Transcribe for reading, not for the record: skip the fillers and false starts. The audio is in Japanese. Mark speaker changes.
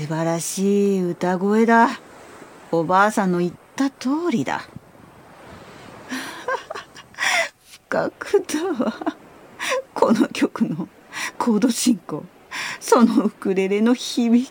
Speaker 1: 素晴らしい歌声だ。おばあさんの言った通りだ。不覚だわ。この曲のコード進行、そのウクレレの響